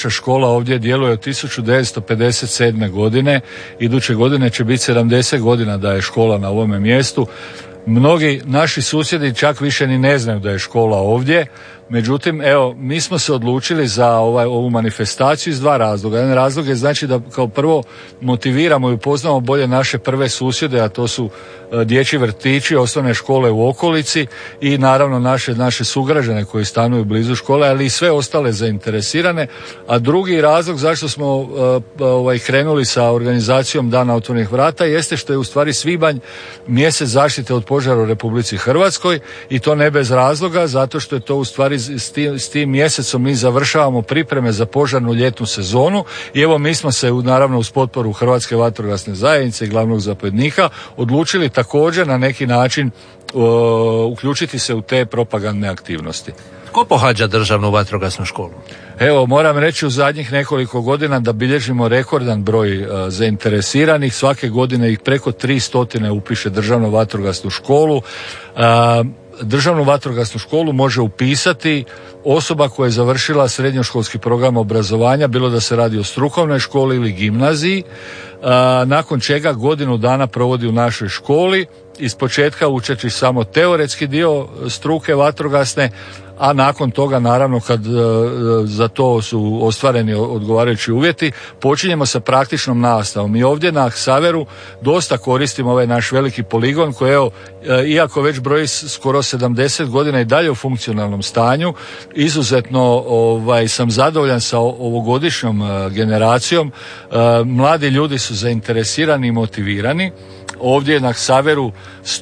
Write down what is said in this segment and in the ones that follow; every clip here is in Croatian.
škola ovdje djeluje od 1957. godine. Iduće godine će biti 70 godina da je škola na ovome mjestu. Mnogi naši susjedi čak više ni ne znaju da je škola ovdje. Međutim, evo, mi smo se odlučili za ovu manifestaciju iz dva razloga. Jedan razlog je znači da kao prvo motiviramo i upoznamo bolje naše prve susjede, a to su dječji vrtići, osnovne škole u okolici i naravno naše sugrađane koji stanuju blizu škole, ali i sve ostale zainteresirane. A drugi razlog zašto smo krenuli sa organizacijom Dana otvorenih vrata jeste što je u stvari svibanj mjesec zaštite od požara u Republici Hrvatskoj i to ne bez razloga, zato što je to u stvari s tim mjesecom mi završavamo pripreme za požarnu ljetnu sezonu i evo mi smo se naravno uz potporu Hrvatske vatrogasne zajednice i glavnog zapovjednika odlučili također na neki način uključiti se u te propagandne aktivnosti. Tko pohađa državnu vatrogasnu školu? Evo, moram reći u zadnjih nekoliko godina da bilježimo rekordan broj zainteresiranih. Svake godine ih preko 300 upiše državnu vatrogasnu školu. Državnu vatrogasnu školu može upisati osoba koja je završila srednjoškolski program obrazovanja, bilo da se radi o strukovnoj školi ili gimnaziji, nakon čega godinu dana provodi u našoj školi, ispočetka učeći samo teoretski dio struke vatrogasne, a nakon toga naravno kad za to su ostvareni odgovarajući uvjeti, počinjemo sa praktičnom nastavom. I ovdje na Ksaveru dosta koristimo ovaj naš veliki poligon koji evo, iako već broji skoro 70 godina i dalje u funkcionalnom stanju, izuzetno sam zadovoljan sa ovogodišnjom generacijom. Mladi ljudi su zainteresirani i motivirani. Ovdje na Ksaveru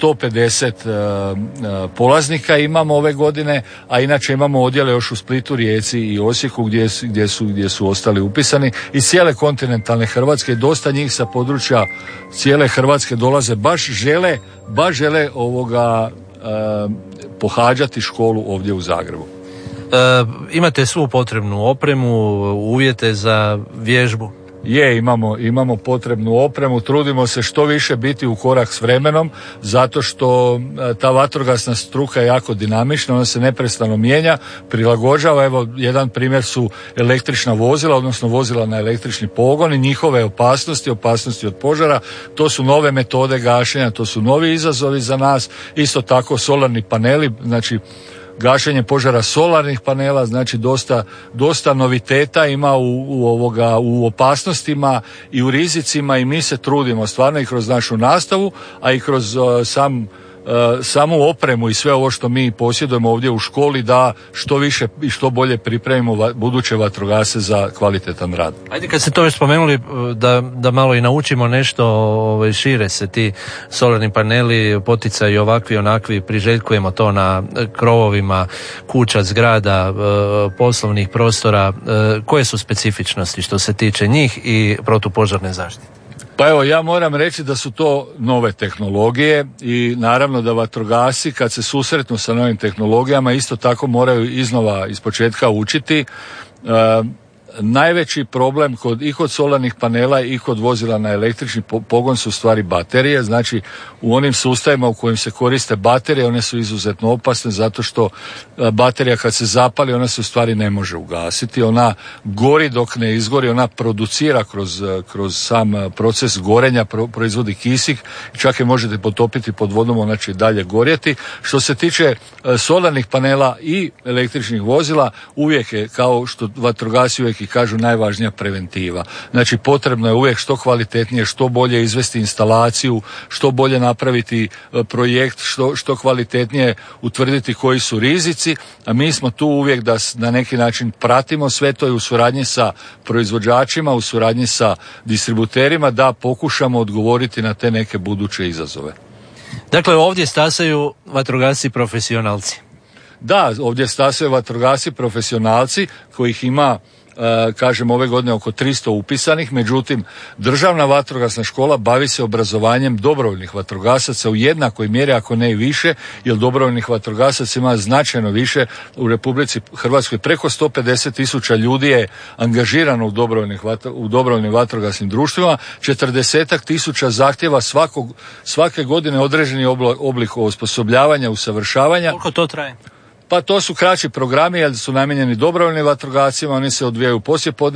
150 polaznika imamo ove godine, a inače imamo odjele još u Splitu, Rijeci i Osijeku gdje su ostali upisani. Iz cijele kontinentalne Hrvatske dosta njih sa područja cijele Hrvatske dolaze, baš žele pohađati školu ovdje u Zagrebu. Imate svu potrebnu opremu, uvjete za vježbu? Imamo potrebnu opremu, trudimo se što više biti u korak s vremenom, zato što ta vatrogasna struka je jako dinamična, ona se neprestano mijenja, prilagođava. Evo, jedan primjer su električna vozila, odnosno vozila na električni pogon i njihove opasnosti od požara. To su nove metode gašenja, to su novi izazovi za nas. Isto tako solarni paneli, znači gašenje požara solarnih panela, znači dosta noviteta ima u opasnostima i u rizicima i mi se trudimo stvarno i kroz našu nastavu, a i kroz samu opremu i sve ovo što mi posjedujemo ovdje u školi da što više i što bolje pripremimo buduće vatrogasce za kvalitetan rad. Ajde, kad ste to već spomenuli, da malo i naučimo nešto, šire se ti solarni paneli, poticaji ovakvi, onakvi, priželjkujemo to na krovovima kuća, zgrada, poslovnih prostora. Koje su specifičnosti što se tiče njih i protupožarne zaštite? Pa evo, ja moram reći da su to nove tehnologije i naravno da vatrogasci kad se susretnu sa novim tehnologijama isto tako moraju iznova ispočetka učiti. Najveći problem kod solarnih panela i kod vozila na električni pogon su stvari baterije. Znači u onim sustavima u kojim se koriste baterije, one su izuzetno opasne zato što baterija kad se zapali ona se u stvari ne može ugasiti. Ona gori dok ne izgori, ona producira kroz sam proces gorenja, proizvodi kisik i čak je možete potopiti pod vodom, ona će dalje gorjeti. Što se tiče solarnih panela i električnih vozila, uvijek je, kao što vatrogasci uvijek i kažu, najvažnija preventiva. Znači potrebno je uvijek što kvalitetnije, što bolje izvesti instalaciju, što bolje napraviti projekt, što kvalitetnije utvrditi koji su rizici, a mi smo tu uvijek da na neki način pratimo sve to i u suradnji sa proizvođačima, u suradnji sa distributerima da pokušamo odgovoriti na te neke buduće izazove. Dakle, ovdje stasaju vatrogasci profesionalci. Da, ovdje stasaju vatrogasci profesionalci kojih ima kažem ove godine oko 300 upisanih, međutim državna vatrogasna škola bavi se obrazovanjem dobrovoljnih vatrogasaca u jednakoj mjeri, ako ne i više, jer dobrovoljnih vatrogasaca ima značajno više u Republici Hrvatskoj. Preko 150.000 ljudi je angažirano u dobrovoljnim vatrogasnim društvima, 40.000 zahtjeva svake godine određeni oblik osposobljavanja, usavršavanja. Koliko to traje? Pa to su kraći programi jer su namijenjeni dobrovoljnim vatrogascima, oni se odvijaju poslijepodne.